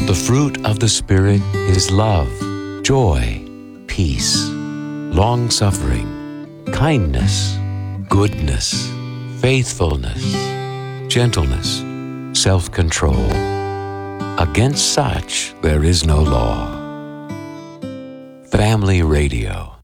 But the fruit of the Spirit is love, joy, peace, long-suffering, kindness, goodness, faithfulness, gentleness, self-control. Against such there is no law. Family Radio.